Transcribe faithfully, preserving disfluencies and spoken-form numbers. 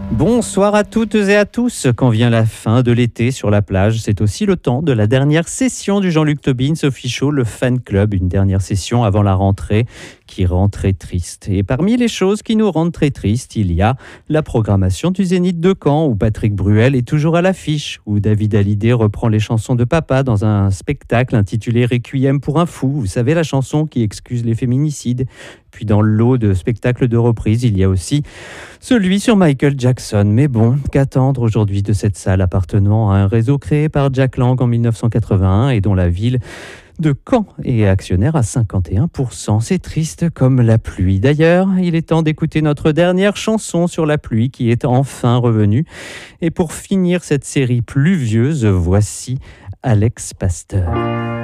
Bonsoir à toutes et à tous. Quand vient la fin de l'été sur la plage, c'est aussi le temps de la dernière session du Jean-Luc Tobin Official, le fan club, une dernière session avant la rentrée qui rend très triste. Et parmi les choses qui nous rendent très tristes, il y a la programmation du Zénith de Caen où Patrick Bruel est toujours à l'affiche, où David Hallyday reprend les chansons de papa dans un spectacle intitulé Requiem pour un fou. Vous savez, la chanson qui excuse les féminicides. Puis dans le lot de spectacles de reprise, il y a aussi celui sur Michael Jackson. Mais bon, qu'attendre aujourd'hui de cette salle appartenant à un réseau créé par Jack Lang en mille neuf cent quatre-vingt-un et dont la ville de Caen est actionnaire à cinquante et un pour cent. C'est triste comme la pluie. D'ailleurs, il est temps d'écouter notre dernière chanson sur la pluie qui est enfin revenue. Et pour finir cette série pluvieuse, voici Alex Pasteur.